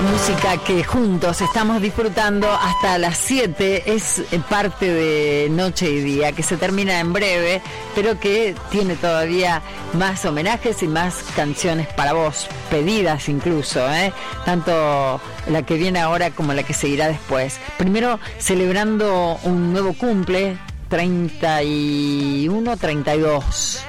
música que juntos estamos disfrutando hasta las 7 es parte de Noche y Día, que se termina en breve, pero que tiene todavía más homenajes y más canciones para vos, pedidas incluso, tanto la que viene ahora como la que seguirá después. Primero, celebrando un nuevo cumple, 32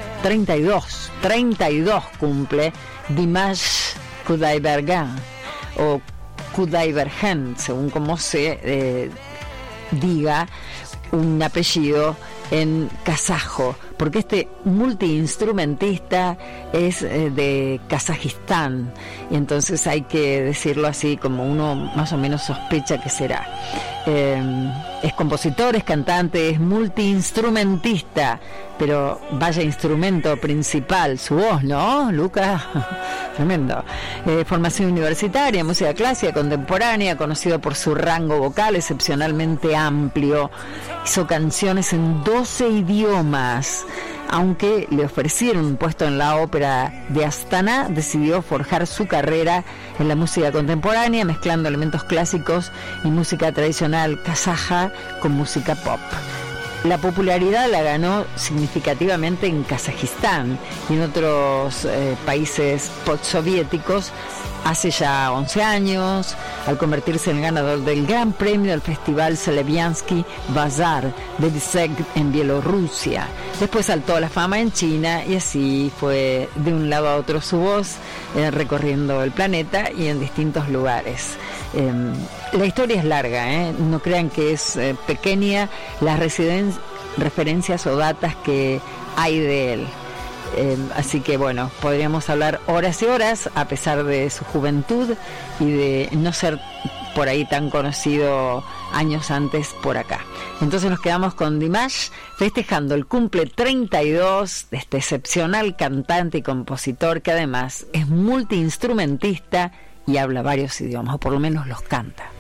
cumple Dimash Kudaibergen o Kudaibergen, según como se diga un apellido en kazajo, porque este multiinstrumentista es de Kazajistán, y entonces hay que decirlo así como uno más o menos sospecha que será. Es compositor, es cantante, es multiinstrumentista, pero vaya instrumento principal, su voz, ¿no, Lucas? Tremendo. Formación universitaria, música clásica, contemporánea, conocido por su rango vocal excepcionalmente amplio. Hizo canciones en 12 idiomas. Aunque le ofrecieron un puesto en la ópera de Astana, decidió forjar su carrera en la música contemporánea, mezclando elementos clásicos y música tradicional kazaja con música pop. La popularidad la ganó significativamente en Kazajistán y en otros países postsoviéticos hace ya 11 años, al convertirse en el ganador del Gran Premio del Festival Seleviansky Bazar de Bisesk en Bielorrusia. Después saltó a la fama en China y así fue de un lado a otro su voz, recorriendo el planeta y en distintos lugares. La historia es larga, no crean que es pequeña las referencias o datas que hay de él. Así que bueno, podríamos hablar horas y horas, a pesar de su juventud y de no ser por ahí tan conocido años antes por acá. Entonces nos quedamos con Dimash festejando el cumple 32 de este excepcional cantante y compositor que además es multiinstrumentista y habla varios idiomas, o por lo menos los canta.